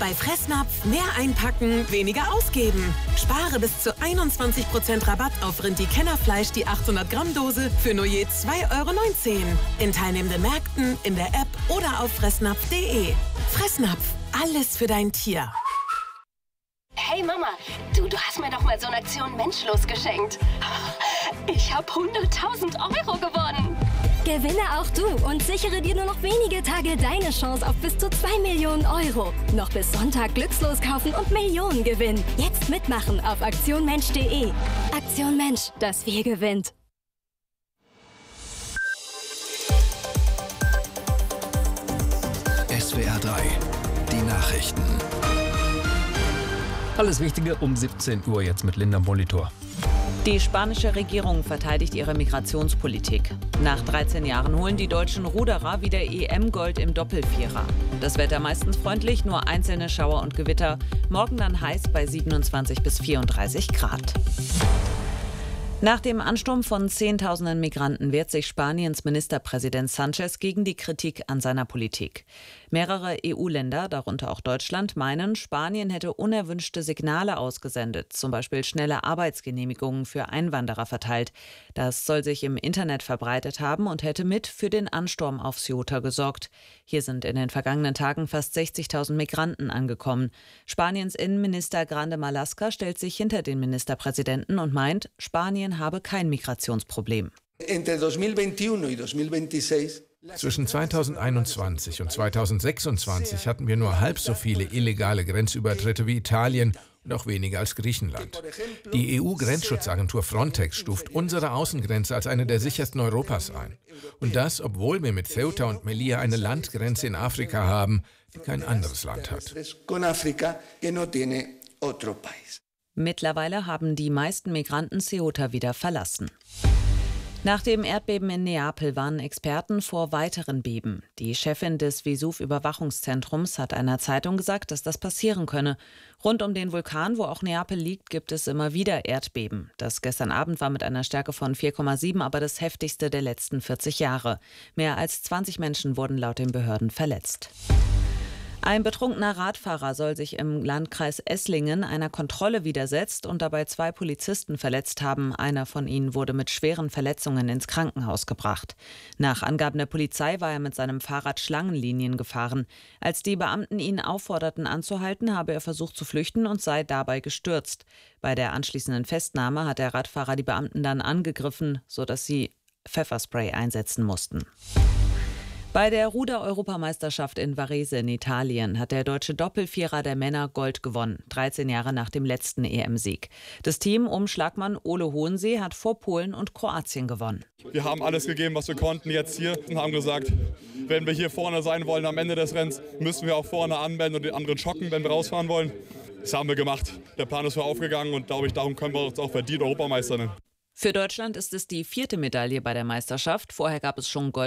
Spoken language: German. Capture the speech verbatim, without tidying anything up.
Bei Fressnapf mehr einpacken, weniger ausgeben. Spare bis zu einundzwanzig Prozent Rabatt auf Rinti Kennerfleisch, die achthundert Gramm Dose für nur je zwei Euro neunzehn. In teilnehmenden Märkten, in der App oder auf fressnapf punkt de. Fressnapf, alles für dein Tier. Hey Mama, du, du hast mir doch mal so eine Aktion Menschlos geschenkt. Ich habe hunderttausend Euro gewonnen. Gewinne auch du und sichere dir nur noch wenige Tage deine Chance auf bis zu zwei Millionen Euro. Noch bis Sonntag glückslos kaufen und Millionen gewinnen. Jetzt mitmachen auf aktion mensch punkt de. Aktion Mensch, das Wir gewinnt. S W R drei, die Nachrichten. Alles Wichtige um siebzehn Uhr jetzt mit Linda Molitor. Die spanische Regierung verteidigt ihre Migrationspolitik. Nach dreizehn Jahren holen die deutschen Ruderer wieder E M-Gold im Doppelvierer. Das Wetter meistens freundlich, nur einzelne Schauer und Gewitter. Morgen dann heiß bei siebenundzwanzig bis vierunddreißig Grad. Nach dem Ansturm von Zehntausenden Migranten wehrt sich Spaniens Ministerpräsident Sánchez gegen die Kritik an seiner Politik. Mehrere E U-Länder, darunter auch Deutschland, meinen, Spanien hätte unerwünschte Signale ausgesendet, zum Beispiel schnelle Arbeitsgenehmigungen für Einwanderer verteilt. Das soll sich im Internet verbreitet haben und hätte mit für den Ansturm auf Ceuta gesorgt. Hier sind in den vergangenen Tagen fast sechzigtausend Migranten angekommen. Spaniens Innenminister Grande Marlaska stellt sich hinter den Ministerpräsidenten und meint, Spanien habe kein Migrationsproblem. Zwischen zweitausendeinundzwanzig und zweitausendsechsundzwanzig hatten wir nur halb so viele illegale Grenzübertritte wie Italien und auch weniger als Griechenland. Die E U-Grenzschutzagentur Frontex stuft unsere Außengrenze als eine der sichersten Europas ein. Und das, obwohl wir mit Ceuta und Melilla eine Landgrenze in Afrika haben, die kein anderes Land hat. Mittlerweile haben die meisten Migranten Ceuta wieder verlassen. Nach dem Erdbeben in Neapel warnen Experten vor weiteren Beben. Die Chefin des Vesuv-Überwachungszentrums hat einer Zeitung gesagt, dass das passieren könne. Rund um den Vulkan, wo auch Neapel liegt, gibt es immer wieder Erdbeben. Das gestern Abend war mit einer Stärke von vier Komma sieben aber das heftigste der letzten vierzig Jahre. Mehr als zwanzig Menschen wurden laut den Behörden verletzt. Ein betrunkener Radfahrer soll sich im Landkreis Esslingen einer Kontrolle widersetzt und dabei zwei Polizisten verletzt haben. Einer von ihnen wurde mit schweren Verletzungen ins Krankenhaus gebracht. Nach Angaben der Polizei war er mit seinem Fahrrad Schlangenlinien gefahren. Als die Beamten ihn aufforderten anzuhalten, habe er versucht zu flüchten und sei dabei gestürzt. Bei der anschließenden Festnahme hat der Radfahrer die Beamten dann angegriffen, sodass sie Pfefferspray einsetzen mussten. Bei der Ruder-Europameisterschaft in Varese in Italien hat der deutsche Doppelvierer der Männer Gold gewonnen, dreizehn Jahre nach dem letzten E M-Sieg. Das Team um Schlagmann Ole Hohensee hat vor Polen und Kroatien gewonnen. Wir haben alles gegeben, was wir konnten jetzt hier und haben gesagt, wenn wir hier vorne sein wollen am Ende des Rennens, müssen wir auch vorne anmelden und den anderen schocken, wenn wir rausfahren wollen. Das haben wir gemacht. Der Plan ist für aufgegangen und glaube ich, darum können wir uns auch verdient Europameister nennen. Für Deutschland ist es die vierte Medaille bei der Meisterschaft. Vorher gab es schon Gold